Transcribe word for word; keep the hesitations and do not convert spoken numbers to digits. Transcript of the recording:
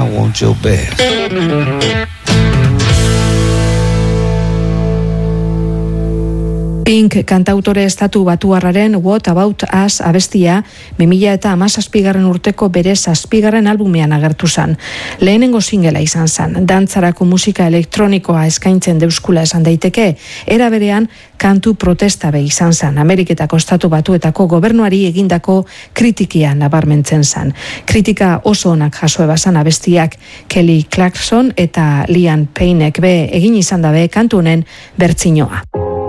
I want your best. Pink kantautore estatu batuarraren What About Us abestia bi mila hamazazpigarren urteko bere zazpigarren albumean agertu zen. Lehenengo singela izan zen, dantzarako musika elektronikoa eskaintzen deuskula esan daiteke, era berean kantu protesta be izan zen, Ameriketako estatu batuetako gobernuari egindako kritikia nabarmentzen zen. Kritika oso onak jaso ebazan abestiak Kelly Clarkson eta Liam Paynek be egin izan dabe kantu honen bertsinoa.